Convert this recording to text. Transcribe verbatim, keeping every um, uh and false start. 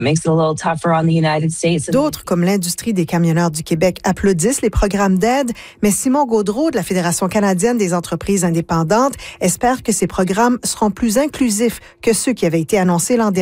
makes it a little tougher on the United States. D'autres, comme l'industrie des camionneurs du Québec, applaudissent les programmes d'aide, mais Simon Gaudreault de la Fédération canadienne des entreprises indépendantes espère que ces programmes seront plus inclusifs que ceux qui avaient été annoncés l'an dernier.